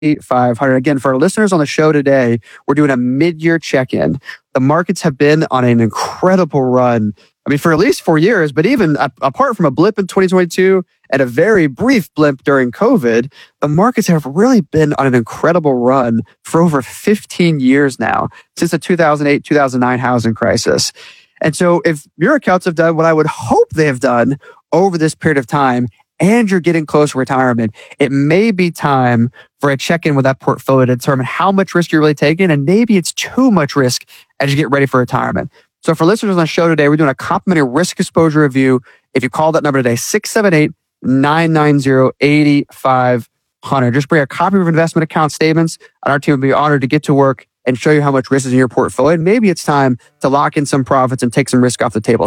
500. Again, for our listeners on the show today, we're doing a mid-year check-in. The markets have been on an incredible run. I mean, for at least 4 years, but even apart from a blip in 2022 and a very brief blip during COVID, the markets have really been on an incredible run for over 15 years now, since the 2008, 2009 housing crisis. And so if your accounts have done what I would hope they have done over this period of time, and you're getting close to retirement, it may be time for a check-in with that portfolio to determine how much risk you're really taking, and maybe it's too much risk as you get ready for retirement. So for listeners on the show today, we're doing a complimentary risk exposure review. If you call that number today, 678-990-8500. Just bring a copy of investment account statements, and our team will be honored to get to work and show you how much risk is in your portfolio. And maybe it's time to lock in some profits and take some risk off the table.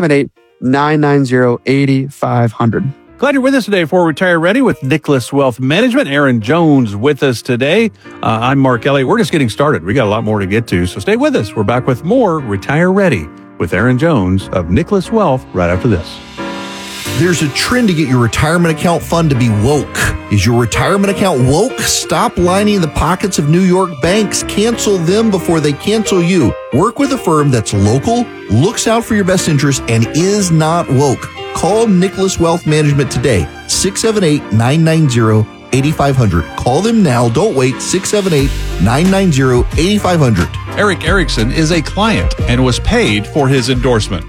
678-990-8500. Glad you're with us today for Retire Ready with Nicholas Wealth Management. Aaron Jones with us today. I'm Mark Elliott. We're just getting started. We got a lot more to get to, so stay with us. We're back with more Retire Ready with Aaron Jones of Nicholas Wealth right after this. There's a trend to get your retirement account fund to be woke. Is your retirement account woke? Stop lining the pockets of New York banks. Cancel them before they cancel you. Work with a firm that's local, looks out for your best interest, and is not woke. Call Nicholas Wealth Management today, 678-990-8500. Call them now. Don't wait, 678-990-8500. Eric Erickson is a client and was paid for his endorsement.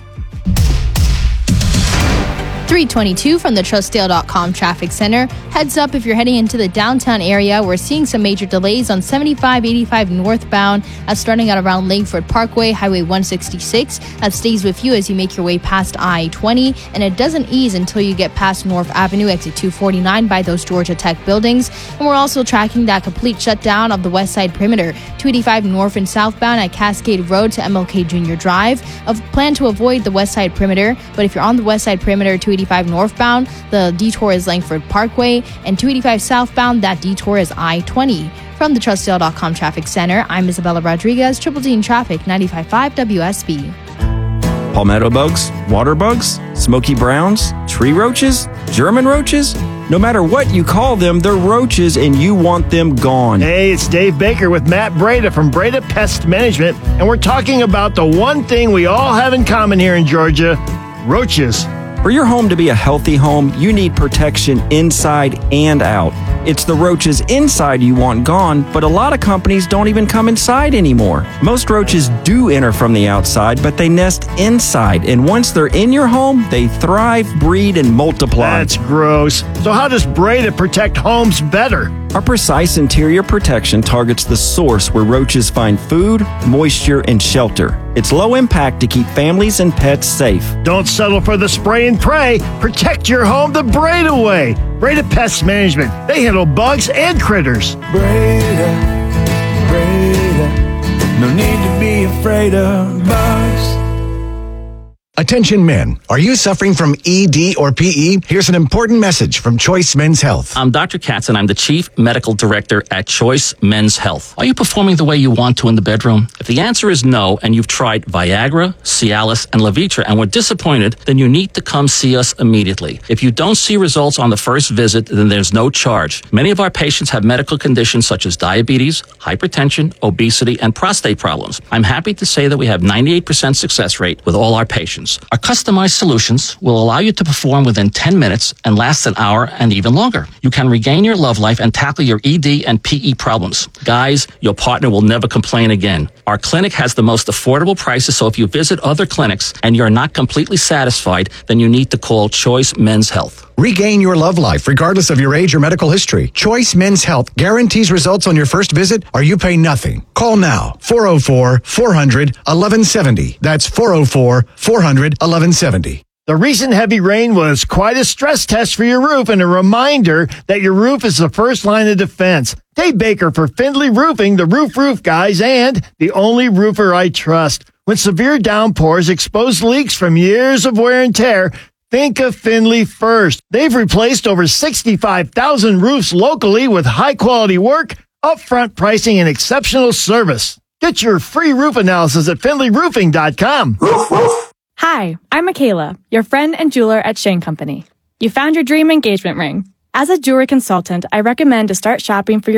322 from the Trustdale.com Traffic Center. Heads up if you're heading into the downtown area. We're seeing some major delays on 7585 northbound. That's starting at around Langford Parkway, Highway 166. That stays with you as you make your way past I-20, and it doesn't ease until you get past North Avenue, exit 249 by those Georgia Tech buildings. And we're also tracking that complete shutdown of the West Side Perimeter, 285 north and southbound at Cascade Road to MLK Jr. Drive. Plan to avoid the West Side Perimeter, but if you're on the West Side Perimeter, 285 northbound, the detour is Langford Parkway, and 285 southbound, that detour is I-20. From the Trustdale.com Traffic Center, I'm Isabella Rodriguez, Triple D in Traffic, 95.5 WSB. Palmetto bugs, water bugs, smoky browns, tree roaches, German roaches. No matter what you call them, they're roaches and you want them gone. Hey, it's Dave Baker with Matt Breda from Breda Pest Management, and we're talking about the one thing we all have in common here in Georgia, roaches. For your home to be a healthy home, you need protection inside and out. It's the roaches inside you want gone, but a lot of companies don't even come inside anymore. Most roaches do enter from the outside, but they nest inside, and once they're in your home, they thrive, breed, and multiply. That's gross. So how does Breda protect homes better? Our precise interior protection targets the source where roaches find food, moisture, and shelter. It's low impact to keep families and pets safe. Don't settle for the spray and pray. Protect your home the Breda way. Breda Pest Management. They handle bugs and critters. Breda, no need to be afraid of bugs. Attention men, are you suffering from ED or PE? Here's an important message from Choice Men's Health. I'm Dr. Katz, and I'm the Chief Medical Director at Choice Men's Health. Are you performing the way you want to in the bedroom? If the answer is no, and you've tried Viagra, Cialis, and Levitra and were disappointed, then you need to come see us immediately. If you don't see results on the first visit, then there's no charge. Many of our patients have medical conditions such as diabetes, hypertension, obesity, and prostate problems. I'm happy to say that we have 98% success rate with all our patients. Our customized solutions will allow you to perform within 10 minutes and last an hour and even longer. You can regain your love life and tackle your ED and PE problems. Guys, your partner will never complain again. Our clinic has the most affordable prices, so if you visit other clinics and you're not completely satisfied, then you need to call Choice Men's Health. Regain your love life regardless of your age or medical history. Choice Men's Health guarantees results on your first visit or you pay nothing. Call now, 404-400-1170. That's 404-400-1170. The recent heavy rain was quite a stress test for your roof and a reminder that your roof is the first line of defense. Dave Baker for Findlay Roofing, the roof guys, and the only roofer I trust. When severe downpours expose leaks from years of wear and tear, think of Findlay first. They've replaced over 65,000 roofs locally with high-quality work, upfront pricing, and exceptional service. Get your free roof analysis at FindlayRoofing.com. Roof, roof. Hi, I'm Michaela, your friend and jeweler at Shane Company. You found your dream engagement ring. As a jewelry consultant, I recommend to start shopping for your